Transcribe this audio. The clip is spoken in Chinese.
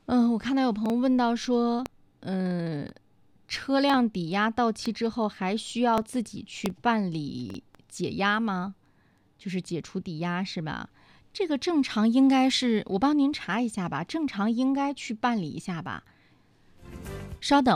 我看到有朋友问到说，嗯，车辆抵押到期之后，还需要自己去办理解押吗？就是解除抵押是吧？这个正常应该是，我帮您查一下吧，正常应该去办理一下吧。稍等。